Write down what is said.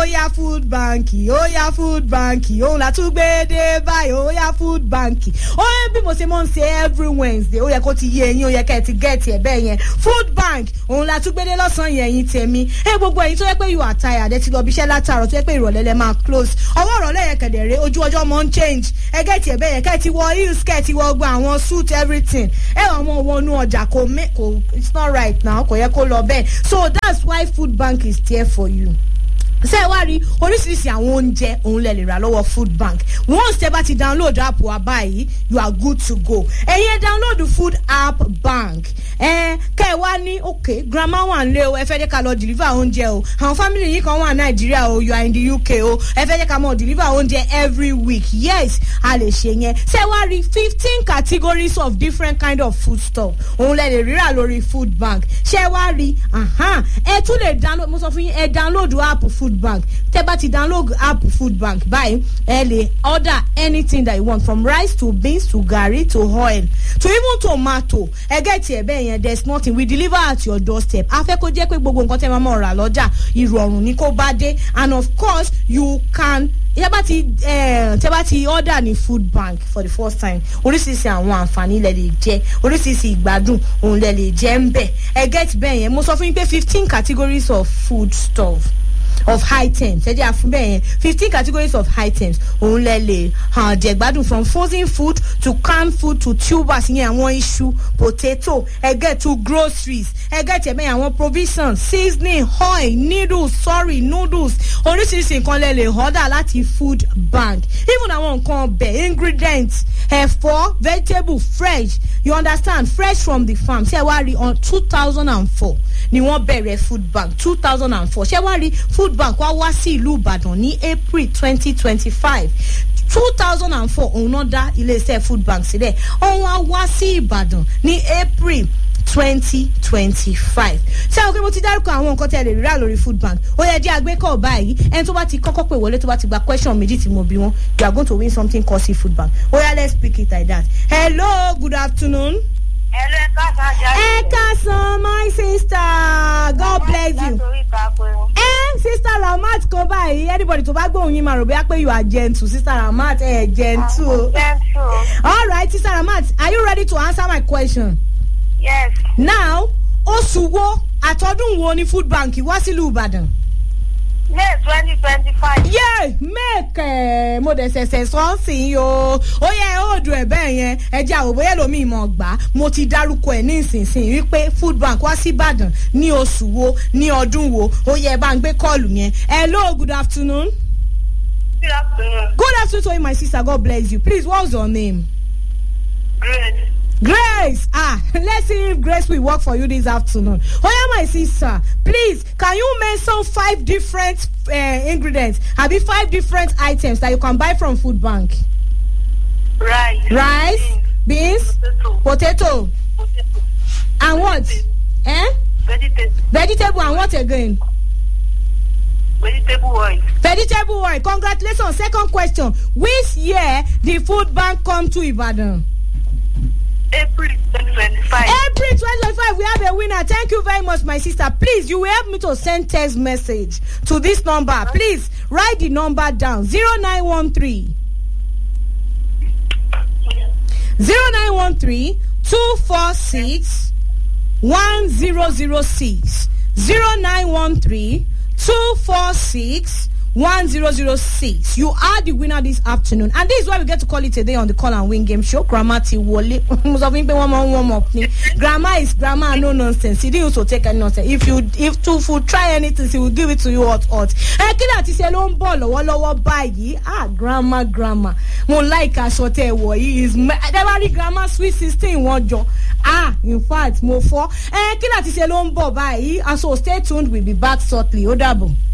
Oya food banki, Oya food banki, òun la tún gbé dé báyìí, Oya food banki. Ó bí mo ṣe mọ̀ ń ṣe every Wednesday, ó yẹ kó ti yé ẹ̀yin, ó yẹ kẹ́ ti get ẹ̀ bẹ́ẹ̀ yẹn. Food bank, òun la tún gbé dé lọ́sàn-án yẹn ẹ̀yin tèmi. Gbogbo ẹ̀yin tó yẹ pé you are tired, ẹ ti lọ bíṣẹ́ látàárọ̀ tó yẹ pé ìrọ̀lẹ́ lẹ máa close. Ọwọ́ ìrọ̀lẹ́ yẹn kẹ̀dẹ̀rẹ́, ojú ọjọ́ mọ́ ń change. Ẹ get ẹ̀ bẹ́ẹ̀ yẹn, kẹ́ ti wọ heels, kẹ́ ti wọ gbọ́ àwọn suit everything. Àwọn wọnú ọjà kò it's not right now, kò yẹ kó lọ bẹ́ẹ̀. So that's why food bank is there for you. Ṣé wá rí oríṣiríṣi àwọn oúnjẹ òun lẹ lè rà lọ́wọ́ food bank. Once tẹ́ bá ti download app wa báyìí, you are good to go. Ẹ̀yin download food app bank. Kẹ́ wá ní okay, grandma wà nílé o, ẹ fẹ́ jẹ́ ká lọ deliver oúnjẹ o. Àwọn family yìí kan wà Nàìjíríà o, you are in the UK o. Ẹ fẹ́ jẹ́ ká mọ̀ deliver oúnjẹ every week. Yes, a lè ṣe yẹn. Ṣé wá rí 15 categories of different kind of food stuff. Òun lẹ lè rírà lórí food bank. Ṣé wá rí ẹ tún lè download, mo sọ fún yín, ẹ download app food bank. Tẹ́ bá ti download app food bank báyìí, ẹ lè order anything that you want, from rice to beans to garri to oil to even tomato. Ẹ get ẹ bẹ́ẹ̀ yẹn, there's nothing, we deliver at your doorstep. A fẹ́ kó jẹ́ pé gbogbo nǹkan tẹ́ máa mọ̀ rà lọ́jà ìrọ̀rùn ní kó bá dé, and of course you can tẹ́ bá ti order ní food bank for the first time, oríṣiríṣi àwọn àǹfààní lẹ lè jẹ, oríṣiríṣi ìgbádùn òun lẹ lè jẹ ń bẹ̀. Ẹ get bẹ́ẹ̀ yẹn, mo sọ fún yín pé 15 categories of food stuff of items. Ẹ jẹ́ àfún bẹ́ẹ̀ yẹn, 15 categories of items òun lẹ lè jẹ gbádùn, from frozen food to canned food to tubers, ìyẹn àwọn iṣu, potato, ẹ get to groceries, ẹ get ẹ bẹ́ẹ̀ àwọn provisions, seasoning, oil, noodles, oríṣiríṣi nǹkan lẹ lè order láti food bank. Even àwọn nǹkan ọbẹ̀, ingredients, ẹ̀fọ́, vegetable fresh, you understand, fresh from the farm. Ṣé wá rí on 2004 ni wọ́n bẹ̀rẹ̀ food bank, 2004. Ṣé wá rí food bank wá sí ìlú Ìbàdàn ní April 2025. 2004 òun náà dá iléeṣẹ́ food bank sílẹ̀, òun wá sí Ìbàdàn ní April 2025. Ṣé àwọn kí mo ti dárúkọ àwọn nǹkan tẹ́ lè rírà lórí food bank? Ó yẹ jẹ́ àgbékọ̀ báyìí, ẹni tó bá ti kọ́kọ́ pè wọlé tó bá ti gba question méjì tí mo bí wọn, you are going to win something called food bank. Ó yá, let's pick it like that. Hello, good afternoon. Hello, ẹ káàsán, my sister, God bless you. Sister Ramat kan báyìí, anybody tó bá gbóhùn yín máa rò bóyá pé you are gentle. Sister Ramat, gentle. All right, Sister Ramat, are you ready to answer my question? Yes. Now, oṣù wo àtọdún wo ni food bank wá sílùú Ìbàdàn? May 2025. Yeah, make mo de ṣẹ̀ṣẹ̀ sọ sí yo. Ó yẹ ó dùn ẹ̀ bẹ́ẹ̀ yẹn. Ẹ jẹ́ àwò bóyá lómi ìmọ̀ gbà. Mo ti dárúkọ ẹ̀ ní ìsinsìnyí wípé food bank wá sí Ìbàdàn ní oṣù wo, ní ọdún wo. Ó yẹ bá ń gbé kọ́ọ̀lù yẹn. Hello, good afternoon. Good afternoon. Good afternoon to you, my sister. God bless you. Please, what's your name? Grace. Let's see if Grace will work for you this afternoon. Oh yeah, my sister, please, can you mention 5 different ingredients? Have you 5 different items that you can buy from food bank? Rice, beans, potato. And what? Vegetable and what again? Vegetable oil. Congratulations. Second question. Which year did food bank come to Ibadan? April 2025. April 2025, we have a winner. Thank you very much, my sister. Please, you will help me to send text message to this number. Please, write the number down. 0913 246 1006. 0913 246 1006. You are the winner this afternoon, and this is why we get to call it a day on the Call and Win game show. Grandma Tiwole. Warm up. Grandma is grandma, no nonsense. He didn't also take any nonsense. If two food try anything, he will give it to you hot. Kila ti se lo n bo lọ́wọ́ báyìí. Grandma. Mo like aṣọ tẹ́ wọ̀ yìí is every grandma sweet 16 wọ́n jọ. In fact, mo fọ́. Kila ti se lo n bo báyìí. And so stay tuned, we'll be back shortly. Ó dàbọ̀.